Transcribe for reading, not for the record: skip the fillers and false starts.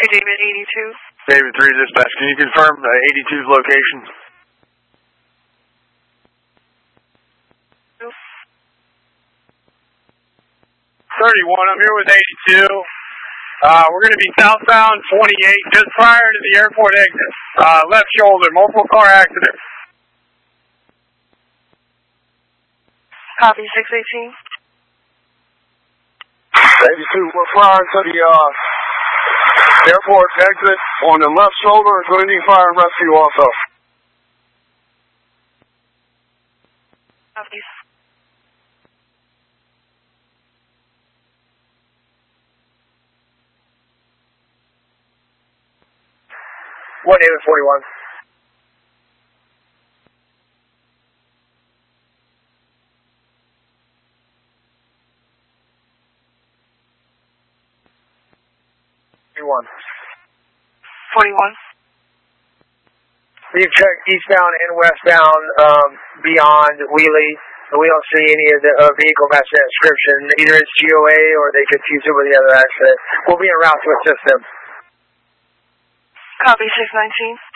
David 82. David 3 dispatch, can you confirm 82's location? 31, I'm here with 82. We're going to be southbound 28, just prior to the airport exit. Left shoulder, multiple car accident. Copy 618. 82, we're prior to the airport exit on the left shoulder. Is going to need fire and rescue also. Copy. What David 41? Forty-one. We've checked eastbound and westbound beyond Wheelie. We don't see any of the vehicle matching that description. Either it's GOA or they confuse it with the other accident. We'll be en route to assist them. Copy 619.